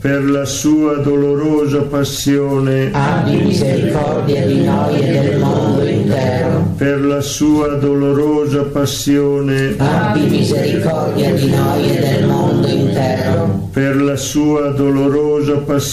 per la sua dolorosa passione, abbi misericordia di noi e del mondo intero. per la sua dolorosa passione, Abbi misericordia di noi e del mondo intero. per la sua dolorosa passione,